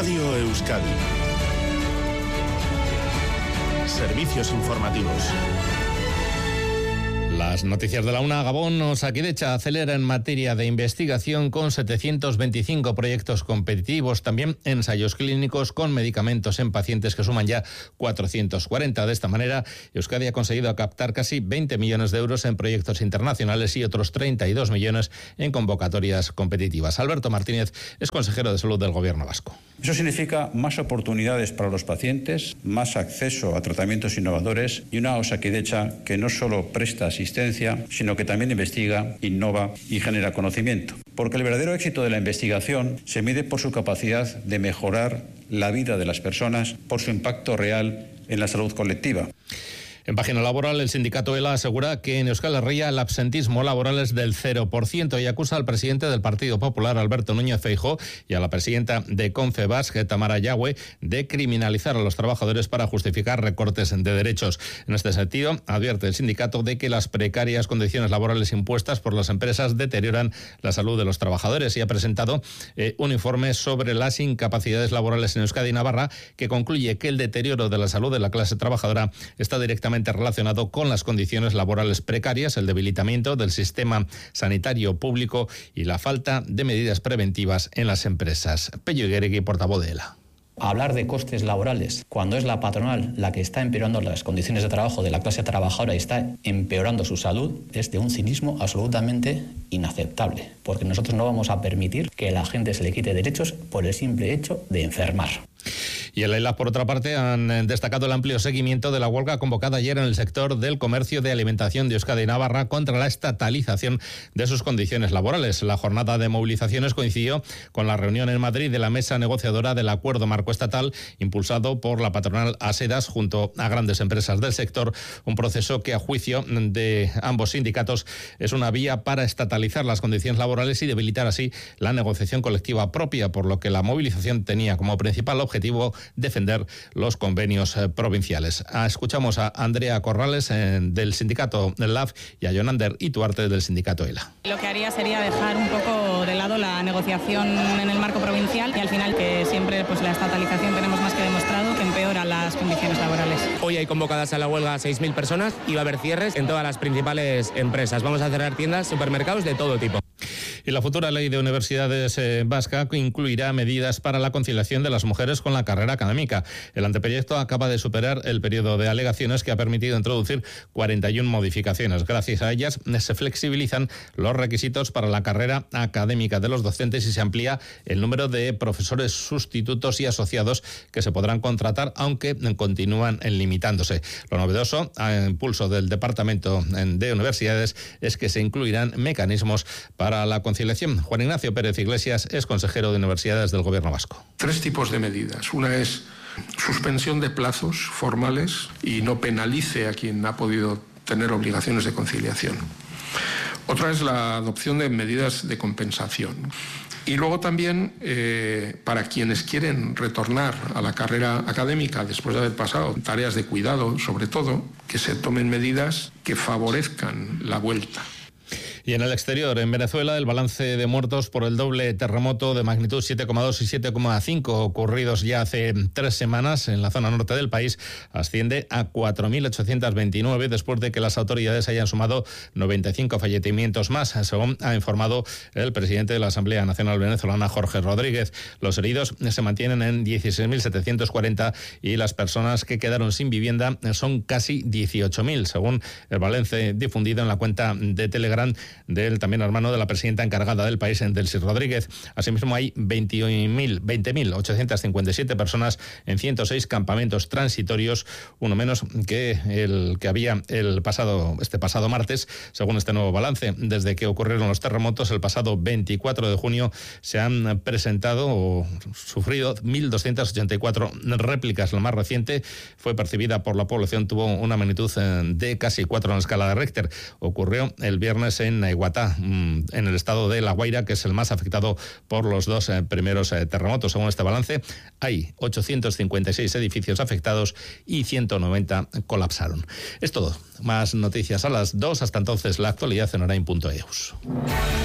Radio Euskadi. Servicios informativos. Las noticias de la una. Gabón. Osakidetza acelera en materia de investigación con 725 proyectos competitivos, también ensayos clínicos con medicamentos en pacientes que suman ya 440. De esta manera, Euskadi ha conseguido captar casi 20 millones de euros en proyectos internacionales y otros 32 millones en convocatorias competitivas. Alberto Martínez es consejero de Salud del Gobierno vasco. Eso significa más oportunidades para los pacientes, más acceso a tratamientos innovadores y una Osakidetza que no solo presta asistencia, sino que también investiga, innova y genera conocimiento. Porque el verdadero éxito de la investigación se mide por su capacidad de mejorar la vida de las personas, por su impacto real en la salud colectiva. En página laboral, el sindicato ELA asegura que en Euskal Herria el absentismo laboral es del 0% y acusa al presidente del Partido Popular, Alberto Núñez Feijóo, y a la presidenta de Confebask, Tamara Yagüe, de criminalizar a los trabajadores para justificar recortes de derechos. En este sentido, advierte el sindicato de que las precarias condiciones laborales impuestas por las empresas deterioran la salud de los trabajadores y ha presentado un informe sobre las incapacidades laborales en Euskadi y Navarra que concluye que el deterioro de la salud de la clase trabajadora está directamente relacionado con las condiciones laborales precarias, el debilitamiento del sistema sanitario público y la falta de medidas preventivas en las empresas. Pello Igueregui, portavoz de ELA. Hablar de costes laborales cuando es la patronal la que está empeorando las condiciones de trabajo de la clase trabajadora y está empeorando su salud es de un cinismo absolutamente inaceptable, porque nosotros no vamos a permitir que a la gente se le quite derechos por el simple hecho de enfermar. Y el ELA, por otra parte, han destacado el amplio seguimiento de la huelga convocada ayer en el sector del comercio de alimentación de Euskadi y Navarra contra la estatalización de sus condiciones laborales. La jornada de movilizaciones coincidió con la reunión en Madrid de la mesa negociadora del acuerdo marco estatal impulsado por la patronal Asedas junto a grandes empresas del sector, un proceso que a juicio de ambos sindicatos es una vía para estatalizar las condiciones laborales y debilitar así la negociación colectiva propia, por lo que la movilización tenía como principal objetivo defender los convenios provinciales. Escuchamos a Andrea Corrales del sindicato LAF y a Jonander Ituarte del sindicato ELA. Lo que haría sería dejar un poco de lado la negociación en el marco provincial y al final que siempre pues la estatalización tenemos más que demostrado que empeora las condiciones laborales. Hoy hay convocadas a la huelga 6.000 personas y va a haber cierres en todas las principales empresas. Vamos a cerrar tiendas, supermercados de todo tipo. Y la futura ley de universidades vasca incluirá medidas para la conciliación de las mujeres con la carrera académica. El anteproyecto acaba de superar el periodo de alegaciones que ha permitido introducir 41 modificaciones. Gracias a ellas se flexibilizan los requisitos para la carrera académica de los docentes y se amplía el número de profesores sustitutos y asociados que se podrán contratar, aunque continúan limitándose. Lo novedoso, a impulso del Departamento de Universidades, es que se incluirán mecanismos para la conciliación. Juan Ignacio Pérez Iglesias es consejero de Universidades del Gobierno vasco. 3 tipos de medidas. Una es suspensión de plazos formales y no penalice a quien ha podido tener obligaciones de conciliación. Otra es la adopción de medidas de compensación. Y luego también, para quienes quieren retornar a la carrera académica después de haber pasado tareas de cuidado, sobre todo, que se tomen medidas que favorezcan la vuelta. Y en el exterior, en Venezuela, el balance de muertos por el doble terremoto de magnitud 7,2 y 7,5 ocurridos ya hace 3 semanas en la zona norte del país asciende a 4.829 después de que las autoridades hayan sumado 95 fallecimientos más, según ha informado el presidente de la Asamblea Nacional Venezolana, Jorge Rodríguez. Los heridos se mantienen en 16.740 y las personas que quedaron sin vivienda son casi 18.000, según el balance difundido en la cuenta de Telegram del también hermano de la presidenta encargada del país, Delcy Rodríguez. Asimismo, hay 20.857 personas en 106 campamentos transitorios, uno menos que el que había este pasado martes, según este nuevo balance. Desde que ocurrieron los terremotos el pasado 24 de junio se han presentado o sufrido 1.284 réplicas. La más reciente fue percibida por la población, tuvo una magnitud de casi 4 en la escala de Richter. Ocurrió el viernes en Naiguatá, en el estado de La Guaira, que es el más afectado por los 2 primeros terremotos. Según este balance, hay 856 edificios afectados y 190 colapsaron. Es todo. Más noticias a las 2. Hasta entonces, la actualidad en Orain.eus.